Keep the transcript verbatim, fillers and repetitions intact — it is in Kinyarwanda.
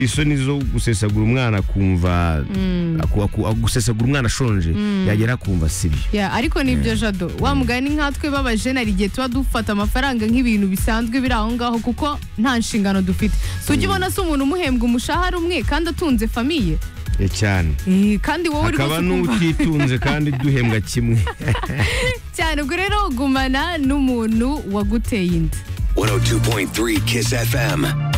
isoni zo gusesagura umwana kumva gusesagura umwana ashonje yagera kumva sibyo. Yeah, ariko nibyo Jado wa mugani nkatwe babajene ari gihe tuba dufata amafaranga nk'ibintu bisanzwe biri aho ngaho kuko nta nshingano dufite. So ugibona se umuntu umuhembwa umushahara umwe kandi atunze famiye cyane kandi wowe uri akaba n'utitunze kandi duhembwa kimwe cyane. Ubwo rero gumana n'umuntu waguteye inda. one oh two point three Kiss F M.